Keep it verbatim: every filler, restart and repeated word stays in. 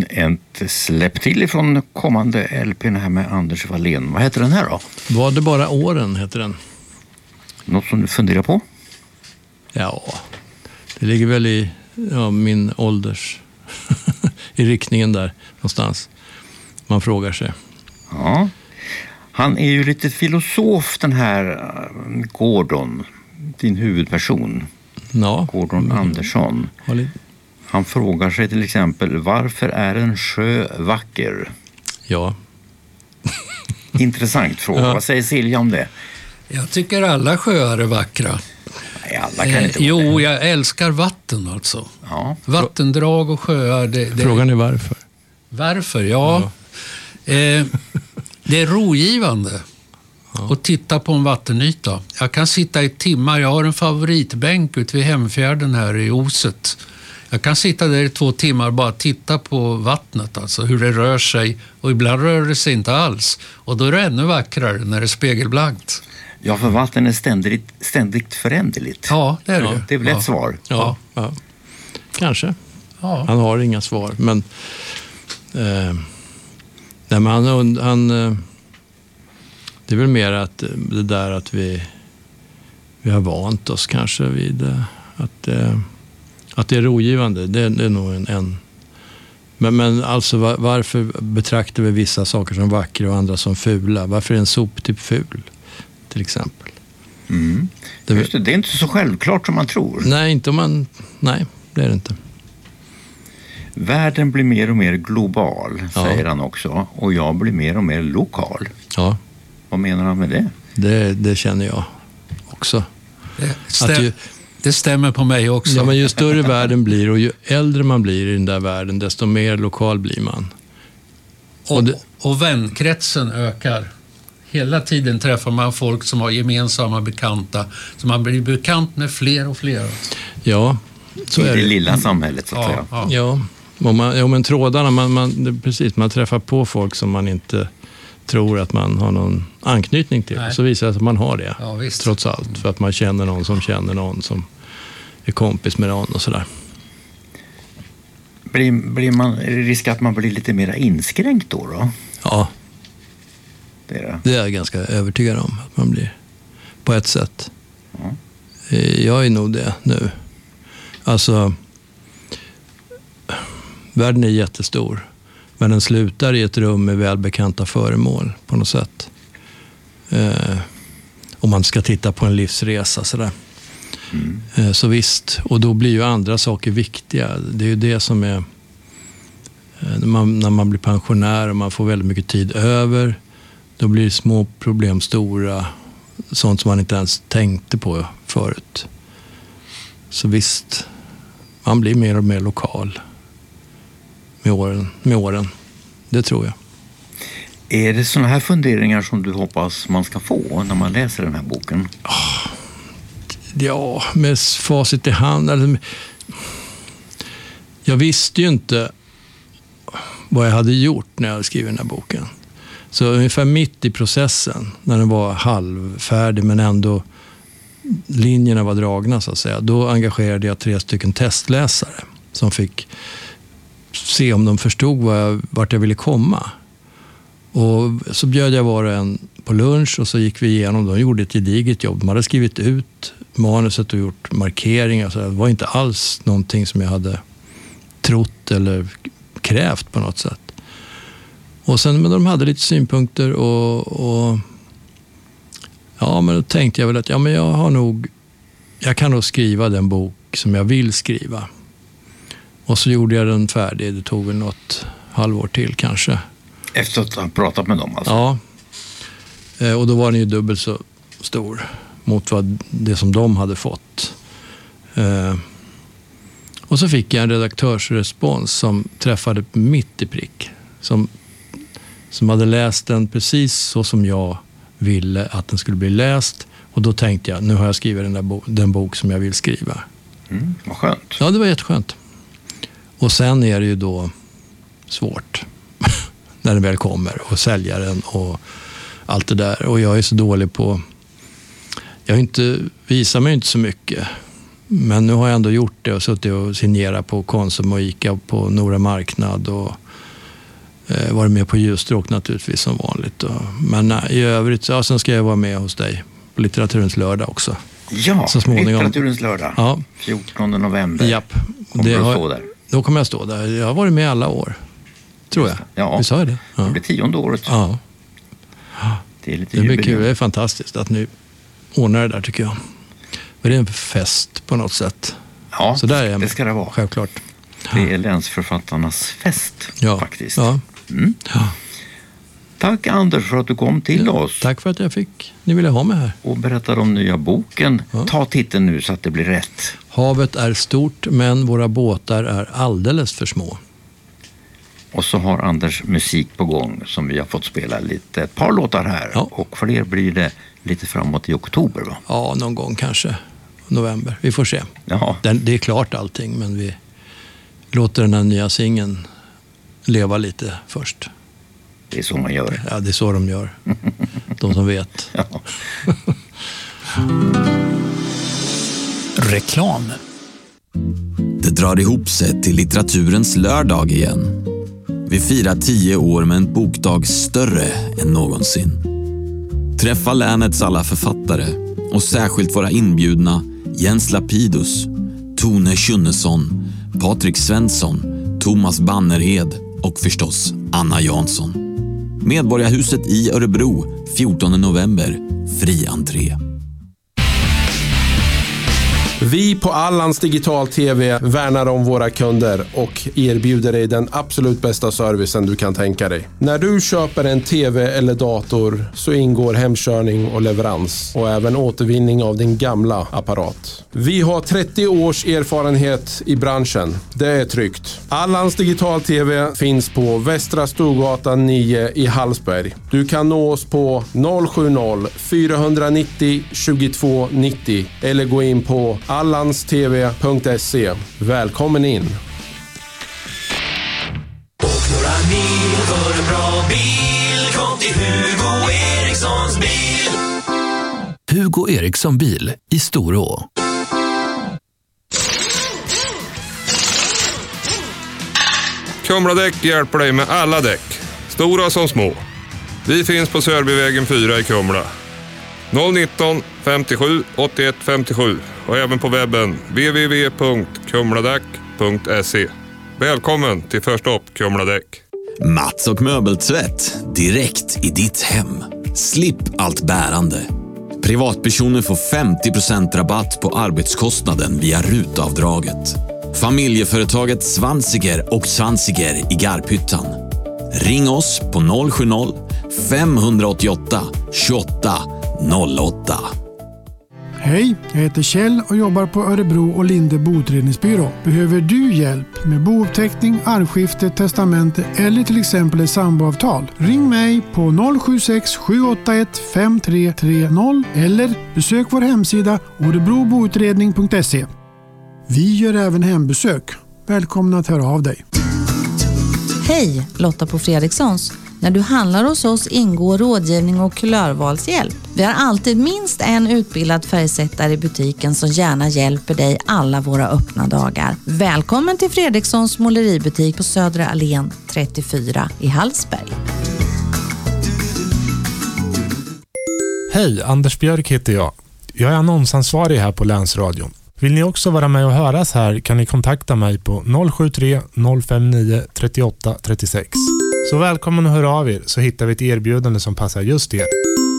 ett släpp till ifrån kommande L P:n här med Anders Wallén. Vad heter den här då? Var det bara åren heter den? Något som du funderar på? Ja, det ligger väl i ja, min ålders i riktningen där någonstans. Man frågar sig. Ja. Han är ju lite filosof den här Gordon, din huvudperson. Ja. Gordon mm. Andersson. Han frågar sig till exempel, varför är en sjö vacker? Ja. Intressant fråga. Ja. Vad säger Silja om det? Jag tycker alla sjöar är vackra. Nej, alla kan inte eh, vara Jo, det. jag älskar vatten alltså. Ja. Vattendrag och sjöar. Det, det... Frågan är varför? Varför? Ja. ja. Eh, det är rogivande. Ja. Och titta på en vattenyta. Jag kan sitta i timmar. Jag har en favoritbänk ute vid Hemfjärden här i Oset. Jag kan sitta där i två timmar och bara titta på vattnet. Alltså hur det rör sig. Och ibland rör det sig inte alls. Och då är det ännu vackrare när det är spegelblankt. Ja, för vatten är ständigt, ständigt föränderligt. Ja, det är det. Ja, det är väl ja. ett svar. Ja, ja. Kanske. Ja. Han har inga svar. Men, eh, nej, men han... han eh, det är väl mer att det där att vi, vi har vant oss kanske vid att, att det är rogivande. Det, det är nog en... en men, men alltså var, varför betraktar vi vissa saker som vackra och andra som fula? Varför är en soptipp ful till exempel? Mm. Det, Just det, det är inte så självklart som man tror. Nej, inte om man, nej, det är det inte. Världen blir mer och mer global, ja. Säger han också. Och jag blir mer och mer lokal. Ja. Vad menar han med det? Det, det känner jag också. Det, stäm, att ju, det stämmer på mig också. Ja, men ju större världen blir och ju äldre man blir i den där världen, desto mer lokal blir man. Och, och, det, och vänkretsen ökar. Hela tiden träffar man folk som har gemensamma bekanta. Så man blir bekant med fler och fler. Ja, så I är det. det lilla samhället så att ja, säga. Ja, ja. Och man, ja men trådarna, man, man, det, precis, man träffar på folk som man inte tror att man har någon anknytning till. Nej. Så visar det sig att man har det, ja, trots allt. För att man känner någon som känner någon som är kompis med någon och sådär. Blir, blir man, är det risk att man blir lite mer inskränkt då? då? Ja, det är, det. det är jag ganska övertygad om att man blir på ett sätt. Ja. Jag är nog det nu. Alltså, världen är jättestor. Men den slutar i ett rum med välbekanta föremål på något sätt. Eh, om man ska titta på en livsresa sådär. Mm. Eh, så visst. Och då blir ju andra saker viktiga. Det är ju det som är... Eh, när, man, när man blir pensionär och man får väldigt mycket tid över. Då blir små problem stora. Sånt som man inte ens tänkte på förut. Så visst. Man blir mer och mer lokal. Med åren, med åren. Det tror jag. Är det såna här funderingar som du hoppas man ska få när man läser den här boken? Oh, ja, med facit i hand. Alltså, jag visste ju inte vad jag hade gjort när jag hade skrivit den här boken. Så ungefär mitt i processen, när den var halvfärdig men ändå linjerna var dragna så att säga, då engagerade jag tre stycken testläsare som fick se om de förstod vad jag, vart jag ville komma. Och så bjöd jag var och en på lunch och så gick vi igenom. De gjorde ett gediget jobb. De hade skrivit ut manuset och gjort markeringar. Så det var inte alls någonting som jag hade trott eller krävt på något sätt. Och sen, men de hade lite synpunkter och, och ja, men då tänkte jag väl att ja, men jag har nog, jag kan nog skriva den bok som jag vill skriva. Och så gjorde jag den färdig. Det tog väl något halvår till kanske. Efter att ha pratat med dem alltså? Ja. Och då var den ju dubbelt så stor mot vad det som de hade fått. Och så fick jag en redaktörsrespons som träffade mitt i prick. Som, som hade läst den precis så som jag ville att den skulle bli läst. Och då tänkte jag, nu har jag skrivit den, där bo- den bok som jag vill skriva. Mm, vad skönt. Ja, det var jätteskönt. Och sen är det ju då svårt när den väl kommer och sälja den och allt det där. Och jag är så dålig på... Jag har inte, visar mig inte så mycket Men nu har jag ändå gjort det och suttit och signerat på Konsum och Ica på Norra Marknad och eh, varit med på Ljusstråk naturligtvis som vanligt. Och, men nej, i övrigt, ja, sen ska jag vara med hos dig på Litteraturens lördag också. Ja, så småningom. Litteraturens lördag. Ja. fjortonde november. Japp. Kommer det du har, stå där? Då kommer jag stå där. Jag har varit med alla år. Tror jag. Ja, vi sa det. Ja. Det blir tionde året. Ja. Det är lite det blir jubileum. kul. Det är fantastiskt att ni ordnar det där tycker jag. Men det är en fest på något sätt. Ja, så där är jag det ska det vara. Självklart. Det är länsförfattarnas fest ja. faktiskt. Ja. Mm. Ja. Tack Anders för att du kom till ja, oss. Tack för att jag fick. Ni ville ha mig här. Och berättar om nya boken. Ja. Ta titeln nu så att det blir rätt. Havet är stort men våra båtar är alldeles för små. Och så har Anders musik på gång som vi har fått spela lite. Ett par låtar här. Ja. Och för er blir det lite framåt i oktober va? Ja, någon gång kanske. November. Vi får se. Ja. Den, det är klart allting men vi låter den här nya singeln leva lite först. Det är så man gör. Ja, det är så de gör. De som vet. Ja. Reklam. Det drar ihop sig till Litteraturens lördag igen. Vi firar tio år med en bokdag större än någonsin. Träffa länets alla författare och särskilt våra inbjudna Jens Lapidus, Tone Schunnesson, Patrik Svensson, Thomas Bannerhed och förstås Anna Jansson. Medborgarhuset i Örebro, fjortonde november, fri entré. Vi på Allans Digital T V värnar om våra kunder och erbjuder dig den absolut bästa servicen du kan tänka dig. När du köper en T V eller dator så ingår hemkörning och leverans och även återvinning av din gamla apparat. Vi har trettio års erfarenhet i branschen. Det är tryggt. Allans Digital T V finns på Västra Storgatan nio i Hallsberg. Du kan nå oss på noll sju noll fyra nio noll tjugotvå nittio eller gå in på allanstv punkt se. Välkommen in! Och några mil för en bra bil. Kom till Hugo Erikssons bil. Hugo Eriksson bil i Storå. Kumladäck hjälper dig med alla däck, stora som små. Vi finns på Sörbyvägen fyra i Kumla. noll nitton femtiosju åttioett femtiosju och även på webben w w w punkt kumladäck punkt se. Välkommen till Först upp Kumladäck. Mats och möbeltvätt direkt i ditt hem. Slipp allt bärande. Privatpersoner får femtio procent rabatt på arbetskostnaden via rutavdraget. Familjeföretaget Svansiger och Svansiger i Garphyttan. Ring oss på noll sju noll fem åtta åtta tjugoåtta noll åtta. Hej, jag heter Kjell och jobbar på Örebro och Linde boutredningsbyrå. Behöver du hjälp med bouppteckning, arvskifte, testamente eller till exempel ett samboavtal? Ring mig på noll sju sex sju åtta ett fem tre tre noll eller besök vår hemsida örebroboutredning punkt se. Vi gör även hembesök. Välkomna att höra av dig. Hej, Lotta på Fredrikssons. När du handlar hos oss ingår rådgivning och kulörvalshjälp. Vi har alltid minst en utbildad färgsättare i butiken som gärna hjälper dig alla våra öppna dagar. Välkommen till Fredrikssons måleributik på Södra Allén trettiofyra i Hallsberg. Hej, Anders Björk heter jag. Jag är annonsansvarig här på Länsradion. Vill ni också vara med och höras här kan ni kontakta mig på noll sju tre noll fem nio trettioåtta trettiosex. Så välkommen att höra av er så hittar vi ett erbjudande som passar just er.